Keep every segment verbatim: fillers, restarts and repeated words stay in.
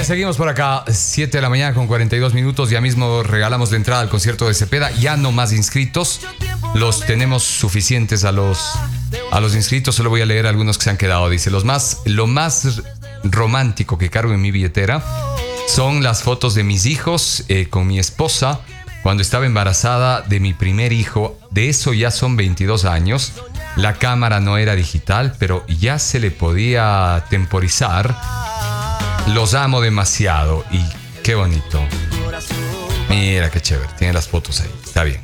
bien, seguimos por acá. siete de la mañana con cuarenta y dos minutos. Ya mismo regalamos la entrada al concierto de Cepeda. Ya no más inscritos. Los tenemos suficientes a los, a los inscritos. Solo voy a leer algunos que se han quedado. Dice, los más, lo más romántico que cargo en mi billetera son las fotos de mis hijos eh, con mi esposa cuando estaba embarazada de mi primer hijo. De eso ya son veintidós años. La cámara no era digital, pero ya se le podía temporizar. Los amo demasiado y qué bonito. Mira qué chévere, tiene las fotos ahí, está bien.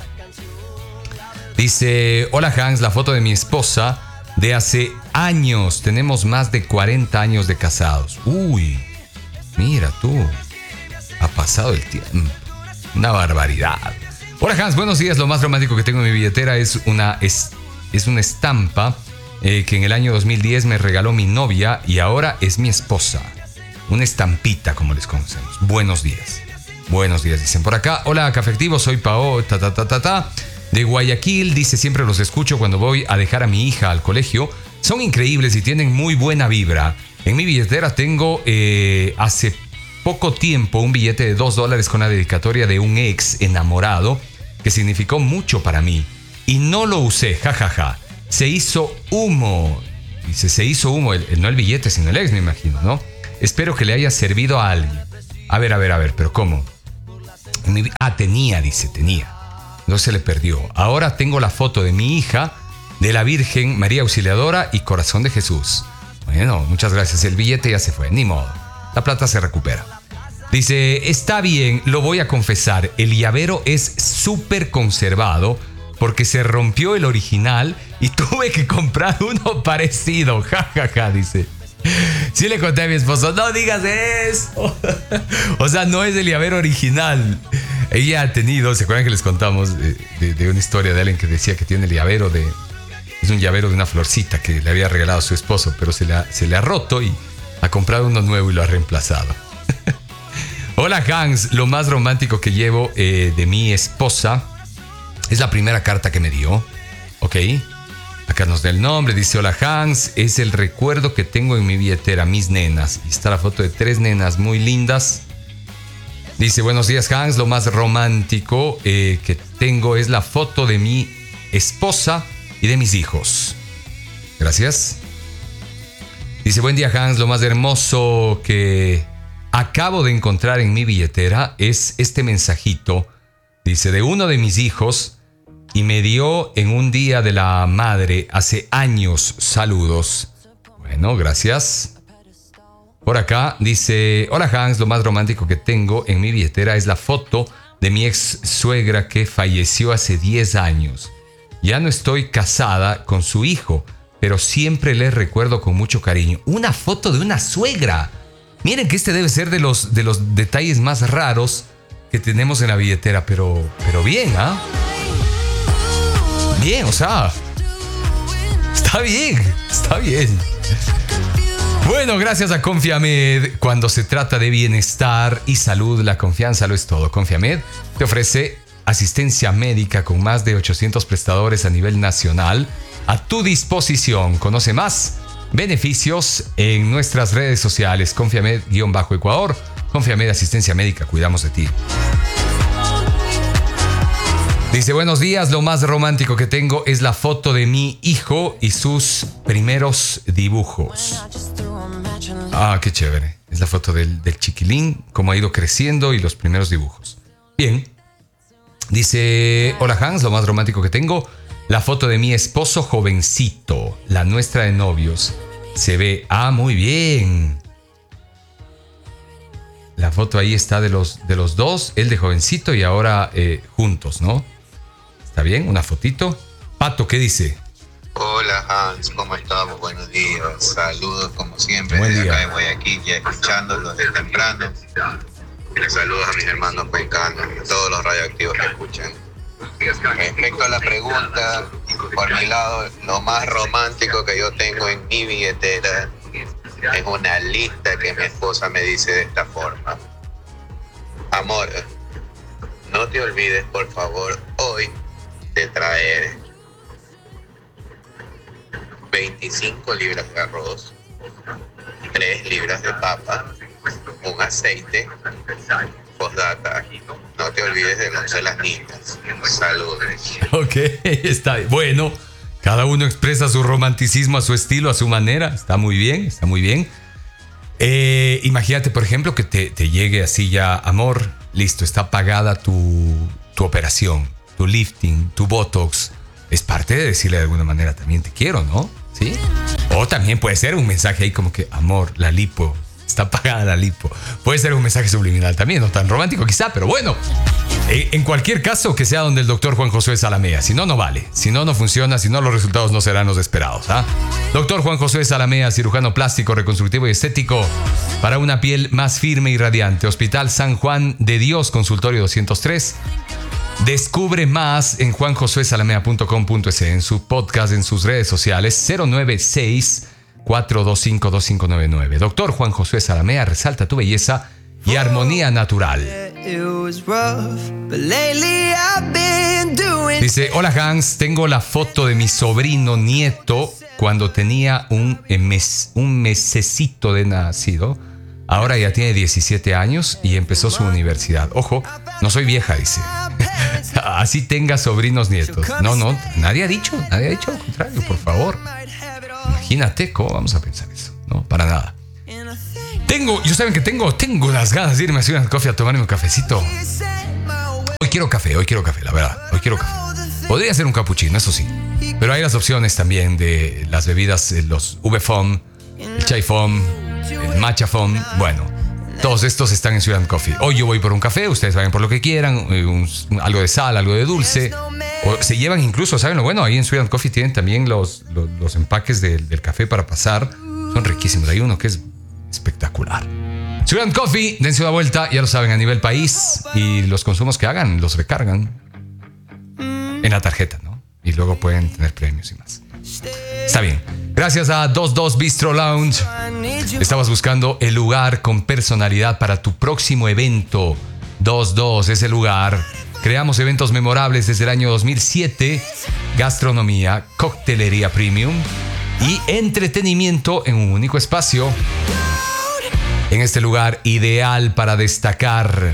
Dice, hola Hans, la foto de mi esposa de hace años. Tenemos más de cuarenta años de casados. Uy, mira tú, ha pasado el tiempo. Una barbaridad. Hola Hans, buenos días. Lo más romántico que tengo en mi billetera es una, es, es una estampa eh, que en el año dos mil diez me regaló mi novia y ahora es mi esposa. Una estampita, como les conocemos. Buenos días. Buenos días, dicen por acá. Hola, Cafectivo, soy Pao, ta, ta, ta, ta, ta. De Guayaquil, dice, siempre los escucho cuando voy a dejar a mi hija al colegio. Son increíbles y tienen muy buena vibra. En mi billetera tengo eh, hace poco tiempo un billete de dos dólares con la dedicatoria de un ex enamorado que significó mucho para mí. Y no lo usé, jajaja. Ja, ja. Se hizo humo. Dice, se hizo humo, el, el, no el billete, sino el ex, me imagino, ¿no? Espero que le haya servido a alguien. A ver, a ver, a ver, pero ¿cómo? Mi, ah, tenía, dice, tenía. No se le perdió. Ahora tengo la foto de mi hija, de la Virgen, María Auxiliadora y Corazón de Jesús. Bueno, muchas gracias. El billete ya se fue, ni modo. La plata se recupera. Dice, está bien, lo voy a confesar. El llavero es súper conservado porque se rompió el original y tuve que comprar uno parecido. Ja, ja, ja, dice. Sí le conté a mi esposo, no digas eso. O sea, no es el llavero original. Ella ha tenido, ¿se acuerdan que les contamos de, de, de una historia de alguien que decía que tiene el llavero de... Es un llavero de una florcita que le había regalado a su esposo, pero se le ha, se le ha roto y ha comprado uno nuevo y lo ha reemplazado. Hola Hans, lo más romántico que llevo eh, de mi esposa es la primera carta que me dio. Ok. Acá nos da el nombre, dice, hola Hans, es el recuerdo que tengo en mi billetera, mis nenas. Y está la foto de tres nenas muy lindas. Dice, buenos días Hans, lo más romántico eh, que tengo es la foto de mi esposa y de mis hijos. Gracias. Dice, buen día Hans, lo más hermoso que acabo de encontrar en mi billetera es este mensajito. Dice, de uno de mis hijos... Y me dio en un día de la madre hace años. Saludos. Bueno, gracias. Por acá dice, hola Hans, lo más romántico que tengo en mi billetera es la foto de mi ex suegra que falleció hace diez años. Ya no estoy casada con su hijo, pero siempre le recuerdo con mucho cariño. Una foto de una suegra. Miren que este debe ser de los, de los detalles más raros que tenemos en la billetera, pero, pero bien, ¿ah? ¿eh? Bien, o sea, está bien, está bien. Bueno, gracias a Confiamed. Cuando se trata de bienestar y salud, la confianza lo es todo. Confiamed te ofrece asistencia médica con más de ochocientos prestadores a nivel nacional a tu disposición. Conoce más beneficios en nuestras redes sociales. Confiamed-Ecuador. Confiamed Asistencia Médica, cuidamos de ti. Dice, buenos días, lo más romántico que tengo es la foto de mi hijo y sus primeros dibujos. Ah, qué chévere. Es la foto del, del chiquilín, cómo ha ido creciendo y los primeros dibujos. Bien. Dice, hola Hans, lo más romántico que tengo, la foto de mi esposo jovencito, la nuestra de novios. Se ve, ah, muy bien. La foto ahí está de los, de los dos, él de jovencito y ahora eh, juntos, ¿no? ¿Está bien? Una fotito. Pato, ¿qué dice? Hola Hans, ¿cómo estamos? Buenos días. Saludos como siempre Buen desde día. acá de Guayaquil, ya escuchándolos desde temprano. Saludos a mis hermanos cuencanos y a todos los radioactivos que escuchan. Respecto a la pregunta, por mi lado, lo más romántico que yo tengo en mi billetera es una lista que mi esposa me dice de esta forma. Amor, no te olvides por favor hoy de traer veinticinco libras de arroz, tres libras de papa, un un aceite. Postdata, no te olvides de no ser las niñas. Saludos. Ok, está bien. Bueno, cada uno expresa su romanticismo a su estilo, a su manera. Está muy bien, está muy bien. Eh, imagínate, por ejemplo, que te, te llegue así ya, amor, listo, está pagada tu, tu operación, tu lifting, tu botox. Es parte de decirle de alguna manera también te quiero, ¿no? ¿Sí? O también puede ser un mensaje ahí como que, amor, la lipo, está pagada la lipo. Puede ser un mensaje subliminal también, no tan romántico quizá, pero bueno. En cualquier caso, que sea donde el doctor Juan Josué Zalamea. Si no, no vale. Si no, no funciona. Si no, los resultados no serán los esperados. ¿ah? Doctor Juan Josué Zalamea, cirujano plástico, reconstructivo y estético para una piel más firme y radiante. Hospital San Juan de Dios, consultorio doscientos tres. Descubre más en juan josué zalamea punto com punto es, en su podcast, en sus redes sociales. Cero nueve seis, cuatro dos cinco, dos cinco nueve nueve. Doctor Juan Josué Zalamea, resalta tu belleza y armonía natural. Dice, hola Hans, tengo la foto de mi sobrino nieto cuando tenía un, mes, un mesecito de nacido. Ahora ya tiene diecisiete años y empezó su universidad. Ojo, no soy vieja, dice. Así tenga sobrinos nietos. No, no, nadie ha dicho, nadie ha dicho lo contrario, por favor. Imagínate cómo vamos a pensar eso. No, para nada. Tengo, yo saben que tengo, tengo las ganas de irme a Suyan Coffee a tomarme un cafecito. Hoy quiero café, hoy quiero café, la verdad, hoy quiero café. Podría ser un cappuccino, eso sí. Pero hay las opciones también de las bebidas, los V Foam, el Chai Foam, el Matcha Foam. Bueno, todos estos están en Suyan Coffee. Hoy yo voy por un café, ustedes vayan por lo que quieran, un, algo de sal, algo de dulce. O se llevan incluso, ¿saben lo bueno? Ahí en Suyan Coffee tienen también los, los, los empaques del, del café para pasar. Son riquísimos. Hay uno que es espectacular. Suyan Coffee, dense una vuelta, ya lo saben, a nivel país. Y los consumos que hagan los recargan en la tarjeta, ¿no? Y luego pueden tener premios y más. Está bien. Gracias a veintidos Bistro Lounge. Estabas buscando el lugar con personalidad para tu próximo evento. veintidos es el lugar. Creamos eventos memorables desde el año dos mil siete. Gastronomía, coctelería premium y entretenimiento en un único espacio. En este lugar ideal para destacar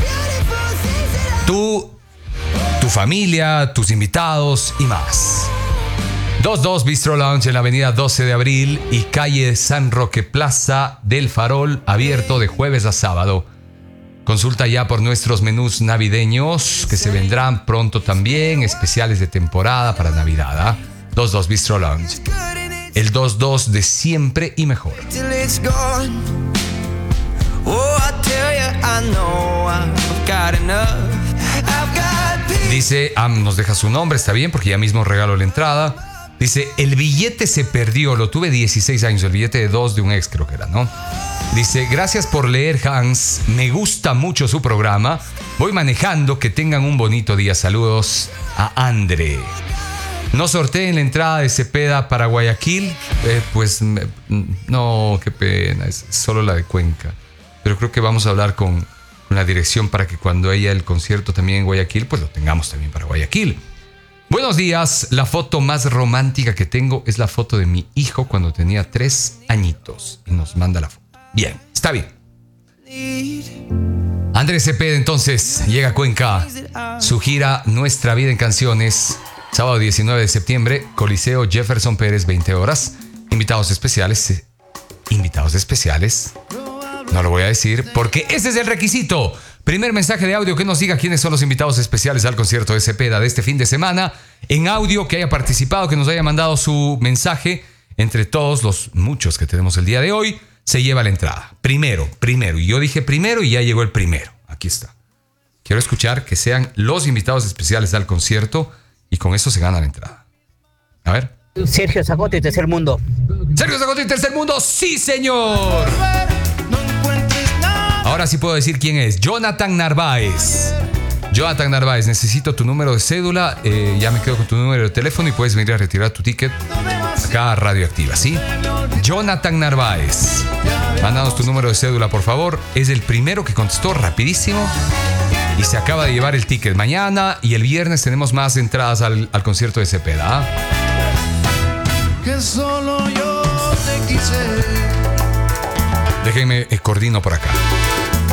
tú, tu familia, tus invitados y más. veintidos Bistro Lounge en la avenida doce de abril y calle San Roque Plaza del Farol, abierto de jueves a sábado. Consulta ya por nuestros menús navideños que se vendrán pronto también, especiales de temporada para Navidad. ¿eh? veintidos Bistro Lounge. El veintidos de siempre y mejor. Dice, Am nos deja su nombre, está bien, porque ya mismo regalo la entrada. Dice, el billete se perdió, lo tuve dieciséis años, el billete de dos de un ex creo que era, ¿no? Dice, gracias por leer, Hans, me gusta mucho su programa, voy manejando, que tengan un bonito día, saludos a André. No sorteen la entrada de Cepeda para Guayaquil, eh, pues me, no, qué pena, es solo la de Cuenca. Pero creo que vamos a hablar con, con la dirección para que cuando haya el concierto también en Guayaquil, pues lo tengamos también para Guayaquil. Buenos días, la foto más romántica que tengo es la foto de mi hijo cuando tenía tres añitos. Y nos manda la foto. Bien, está bien. Andrés Cepeda entonces llega a Cuenca. Su gira Nuestra Vida en Canciones. Sábado diecinueve de septiembre, Coliseo Jefferson Pérez, veinte horas. Invitados especiales. Invitados especiales. No lo voy a decir porque ese es el requisito. Primer mensaje de audio que nos diga quiénes son los invitados especiales al concierto de Cepeda de este fin de semana. En audio, que haya participado, que nos haya mandado su mensaje. Entre todos los muchos que tenemos el día de hoy, se lleva la entrada. Primero, primero. Y yo dije primero y ya llegó el primero. Aquí está. Quiero escuchar que sean los invitados especiales al concierto y con eso se gana la entrada. A ver. Sergio Zagote, Tercer Mundo. Sergio Zagote, Tercer Mundo. ¡Sí, señor! Ahora sí puedo decir quién es. Jonathan Narváez. Jonathan Narváez, necesito tu número de cédula. Eh, ya me quedo con tu número de teléfono y puedes venir a retirar tu ticket acá a Radioactiva, ¿sí? Jonathan Narváez. Mándanos tu número de cédula, por favor. Es el primero que contestó rapidísimo y se acaba de llevar el ticket. Mañana y el viernes tenemos más entradas al, al concierto de Cepeda. ¿eh? Que solo yo te quise. Déjenme eh, coordino por acá.